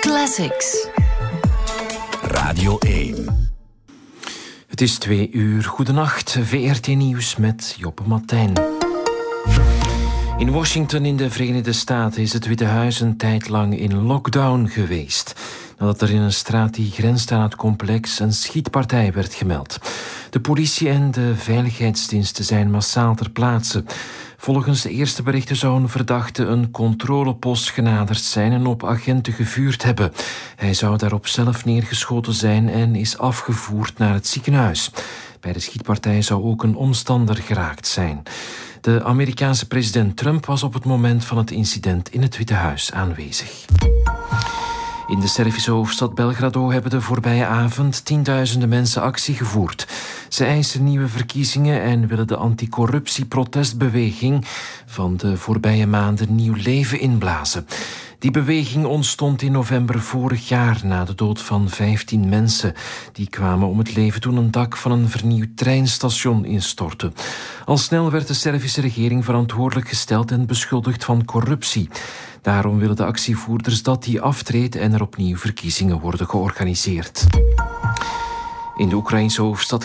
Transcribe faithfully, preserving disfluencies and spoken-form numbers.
Classics. Radio één. Het is twee uur. Goedenacht. V R T Nieuws met Joppe Martijn. In Washington in de Verenigde Staten is het Witte Huis een tijd lang in lockdown geweest, nadat er in een straat die grenst aan het complex een schietpartij werd gemeld. De politie en de veiligheidsdiensten zijn massaal ter plaatse. Volgens de eerste berichten zou een verdachte een controlepost genaderd zijn en op agenten gevuurd hebben. Hij zou daarop zelf neergeschoten zijn en is afgevoerd naar het ziekenhuis. Bij de schietpartij zou ook een omstander geraakt zijn. De Amerikaanse president Trump was op het moment van het incident in het Witte Huis aanwezig. In de Servische hoofdstad Belgrado hebben de voorbije avond tienduizenden mensen actie gevoerd. Ze eisen nieuwe verkiezingen en willen de anticorruptieprotestbeweging van de voorbije maanden nieuw leven inblazen. Die beweging ontstond in november vorig jaar na de dood van vijftien mensen. Die kwamen om het leven toen een dak van een vernieuwd treinstation instortte. Al snel werd de Servische regering verantwoordelijk gesteld en beschuldigd van corruptie. Daarom willen de actievoerders dat die aftreedt en er opnieuw verkiezingen worden georganiseerd. In de Oekraïnse hoofdstad